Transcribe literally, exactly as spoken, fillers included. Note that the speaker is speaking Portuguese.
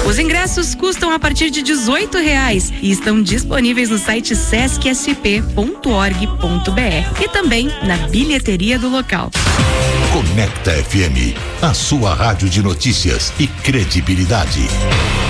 Os ingressos custam a partir de dezoito reais e estão disponíveis no site sesc s p ponto org ponto b r e também na bilheteria do local. Conecta F M, a sua rádio de notícias e credibilidade.